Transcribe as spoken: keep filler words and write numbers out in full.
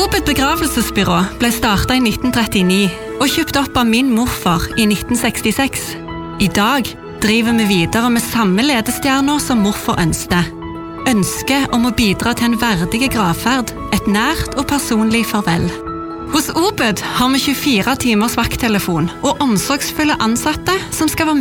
Obed begravelsesbyrå ble startet i nitten trettini og kjøpt opp av min morfar i nitten sekstiseks. I dag driver vi videre med samme ledestjerner som morfar ønsket. Ønsket om å bidra til en verdig gravferd, et nært og personlig farvel. Hos Obed har vi tjuefire timers vakttelefon og omsorgsfulle ansatte som skal være